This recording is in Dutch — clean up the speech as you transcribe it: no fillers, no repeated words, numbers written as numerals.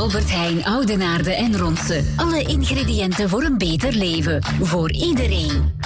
Albert Heijn, Oudenaarde en Ronse. Alle ingrediënten voor een beter leven. Voor iedereen.